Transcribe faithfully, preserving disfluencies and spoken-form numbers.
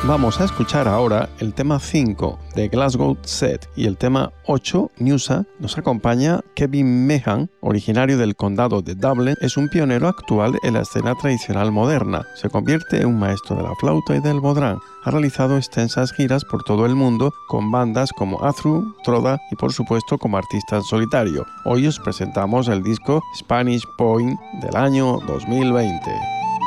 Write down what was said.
Vamos a escuchar ahora el tema cinco de Glasgow Set y el tema ocho, Nusa. Nos acompaña Kevin Meehan, originario del condado de Dublin. Es un pionero actual en la escena tradicional moderna. Se convierte en un maestro de la flauta y del bodhrán. Ha realizado extensas giras por todo el mundo con bandas como Athru, Troda y por supuesto como artista en solitario. Hoy os presentamos el disco Spanish Point del año dos mil veinte.